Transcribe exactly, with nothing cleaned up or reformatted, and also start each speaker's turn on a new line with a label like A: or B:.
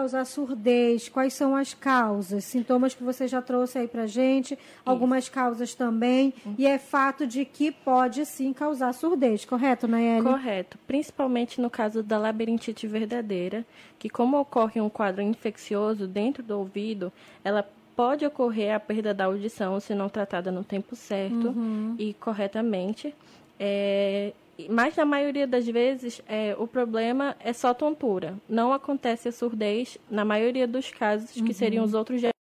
A: causar surdez? Quais são as causas? Sintomas que você já trouxe aí pra gente, algumas Isso. causas também, uhum. e é fato de que pode sim causar surdez, correto, Nayeli?
B: Correto, principalmente no caso da labirintite verdadeira, que como ocorre um quadro infeccioso dentro do ouvido, ela pode ocorrer a perda da audição se não tratada no tempo certo uhum. e corretamente. É, mas na maioria das vezes é, o problema é só tontura. Não acontece a surdez na maioria dos casos, uhum. que seriam os outros